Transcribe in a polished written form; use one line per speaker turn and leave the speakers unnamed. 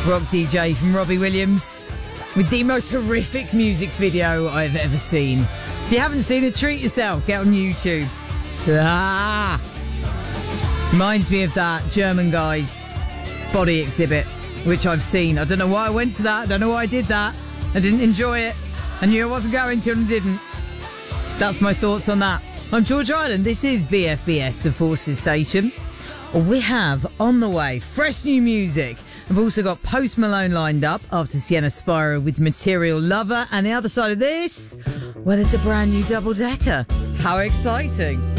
rock DJ from Robbie Williams with the most horrific music video I've ever seen. If you haven't seen it, treat yourself. Get on YouTube. Reminds me of that German guy's body exhibit, which I've seen. I don't know why I went to that. I don't know why I did that. I didn't enjoy it. I knew I wasn't going to and I didn't. That's my thoughts on that. I'm George Island. This is BFBS, the Forces Station. We have on the way fresh new music. I've also got Post Malone lined up after Sienna Spyro with Material Lover. And the other side of this, well, it's a brand new double-decker. How exciting.